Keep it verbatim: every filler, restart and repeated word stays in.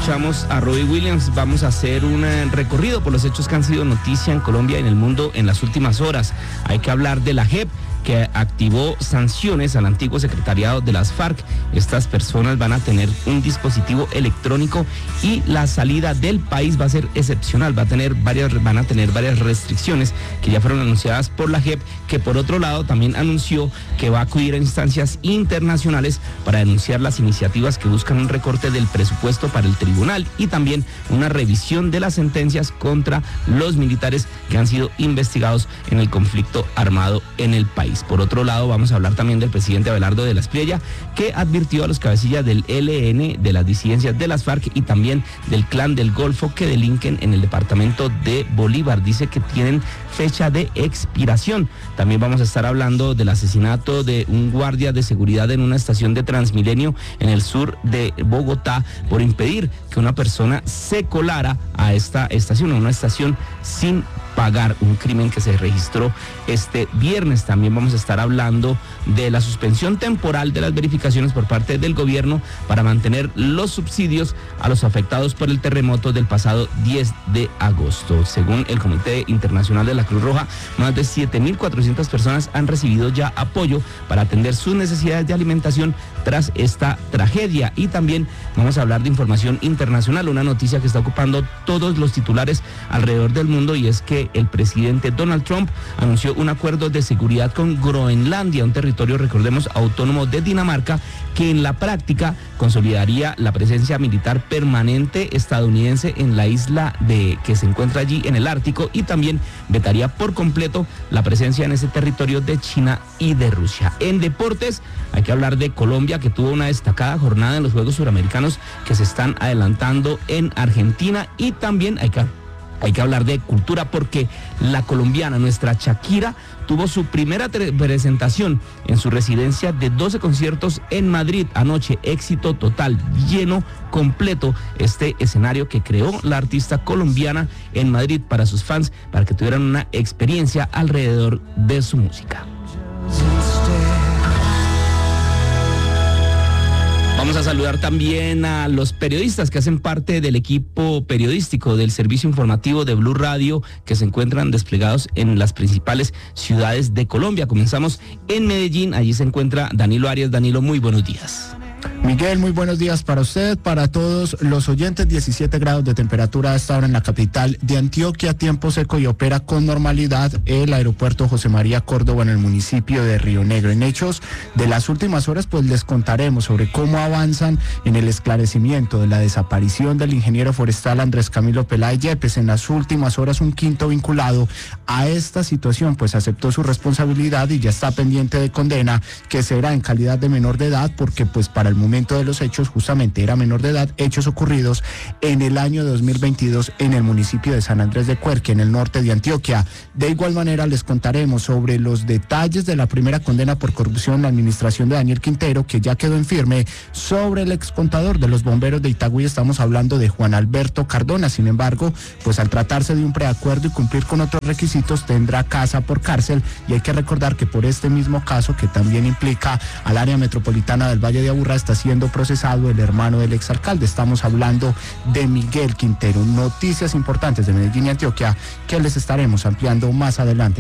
escuchamos a Robbie Williams, vamos a hacer un recorrido por los hechos que han sido noticia en Colombia y en el mundo en las últimas horas. Hay que hablar de la J E P, que activó sanciones al antiguo secretariado de las FARC. Estas personas van a tener un dispositivo electrónico y la salida del país va a ser excepcional, va a tener varias, van a tener varias restricciones que ya fueron anunciadas por la J E P, que por otro lado también anunció que va a acudir a instancias internacionales para denunciar las iniciativas que buscan un recorte del presupuesto para el tribunal y también una revisión de las sentencias contra los militares que han sido investigados en el conflicto armado en el país. Por otro lado, vamos a hablar también del presidente Abelardo de la Espriella, que advirtió a los cabecillas del E L N, de las disidencias de las FARC y también del Clan del Golfo que delinquen en el departamento de Bolívar. Dice que tienen fecha de expiración. También vamos a estar hablando del asesinato de un guardia de seguridad en una estación de Transmilenio en el sur de Bogotá por impedir que una persona se colara a esta estación, a una estación sin pagar, un crimen que se registró este viernes. También vamos a estar hablando de la suspensión temporal de las verificaciones por parte del gobierno para mantener los subsidios a los afectados por el terremoto del pasado diez de agosto. Según el Comité Internacional de la Cruz Roja, más de siete mil cuatrocientas personas han recibido ya apoyo para atender sus necesidades de alimentación tras esta tragedia. Y también vamos a hablar de información internacional, una noticia que está ocupando todos los titulares alrededor del mundo, y es que el presidente Donald Trump anunció un acuerdo de seguridad con Groenlandia, un territorio, recordemos, autónomo de Dinamarca, que en la práctica consolidaría la presencia militar permanente estadounidense en la isla de que se encuentra allí en el Ártico, y también vetaría por completo la presencia en ese territorio de China y de Rusia. En deportes hay que hablar de Colombia, que tuvo una destacada jornada en los Juegos Suramericanos que se están adelantando en Argentina, y también hay que Hay que hablar de cultura porque la colombiana, nuestra Shakira, tuvo su primera presentación en su residencia de doce conciertos en Madrid anoche. Éxito total, lleno, completo, este escenario que creó la artista colombiana en Madrid para sus fans, para que tuvieran una experiencia alrededor de su música. Vamos a saludar también a los periodistas que hacen parte del equipo periodístico del servicio informativo de Blue Radio, que se encuentran desplegados en las principales ciudades de Colombia. Comenzamos en Medellín, allí se encuentra Danilo Arias. Danilo, muy buenos días. Miguel, muy buenos días para usted, para todos los oyentes. diecisiete grados de temperatura a esta hora en la capital de Antioquia, tiempo seco y opera con normalidad el aeropuerto José María Córdoba en el municipio de Río Negro. En hechos de las últimas horas, pues les contaremos sobre cómo avanzan en el esclarecimiento de la desaparición del ingeniero forestal Andrés Camilo Peláez Yepes. En las últimas horas, un quinto vinculado a esta situación pues aceptó su responsabilidad y ya está pendiente de condena, que será en calidad de menor de edad, porque pues para el momento de los hechos justamente era menor de edad, hechos ocurridos en el año dos mil veintidós en el municipio de San Andrés de Cuerque, en el norte de Antioquia. De igual manera les contaremos sobre los detalles de la primera condena por corrupción en la administración de Daniel Quintero, que ya quedó en firme sobre el excontador de los bomberos de Itagüí. Estamos hablando de Juan Alberto Cardona. Sin embargo, pues al tratarse de un preacuerdo y cumplir con otros requisitos, tendrá casa por cárcel, y hay que recordar que por este mismo caso, que también implica al área metropolitana del Valle de Aburrá, está siendo procesado el hermano del exalcalde. Estamos hablando de Miguel Quintero. Noticias importantes de Medellín y Antioquia que les estaremos ampliando más adelante.